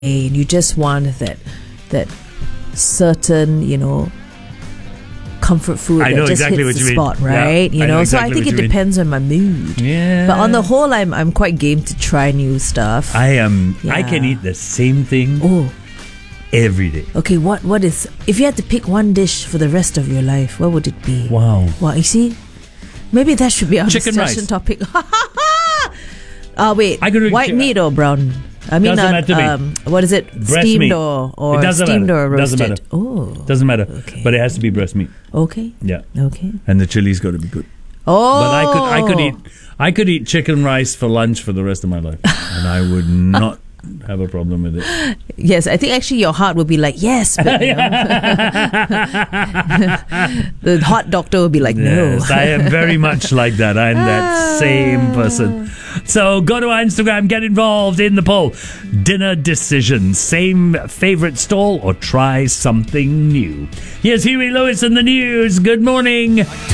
and you just want that certain, comfort food I know that just exactly hits what the you spot, mean. right? Yeah, I know So I exactly think what it you mean. depends on my mood. Yeah. But on the whole, I'm quite game to try new stuff. I am. Yeah. I can eat the same thing Oh, every day. okay. What is, if you had to pick one dish for the rest of your life, what would it be? Wow. Well, you see, maybe that should be our Chicken discussion rice. topic. Wait, I could do white meat or brown? I mean, Doesn't matter to me. what is it? Breast Steamed meat. or It doesn't steamed matter. or roasted? Doesn't matter. Oh, Doesn't matter. Okay. But it has to be breast meat. okay, Yeah. okay. And the chili's got to be good. Oh, But I could eat chicken rice for lunch for the rest of my life, and I would not have a problem with it. Yes, I think actually your heart will be like yes, but the hot doctor will be like no. Yes, I am very much like that. I'm that same person. So go to our Instagram, get involved in the poll. Dinner decisions, same favorite stall or try something new. Here's Huey Lewis in the news. Good morning.